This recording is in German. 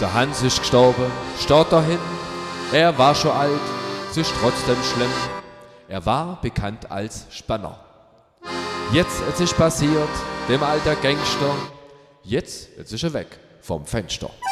Der Hans ist gestorben, steht dahin. Er war schon alt, es ist trotzdem schlimm. Er war bekannt als Spanner. Jetzt, es ist passiert, dem alter Gangster. Jetzt ist er weg vom Fenster.